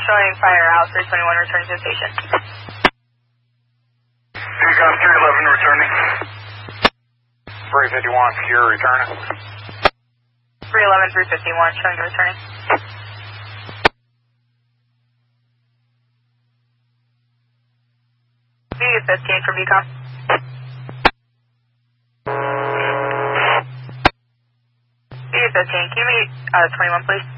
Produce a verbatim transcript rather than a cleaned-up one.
showing firehouse, three twenty-one returning to the station. Decom three eleven returning. three fifty-one secure returning. three eleven, three fifty-one showing returning. V fifteen for Decom. V fifteen, can you meet uh, twenty-one please?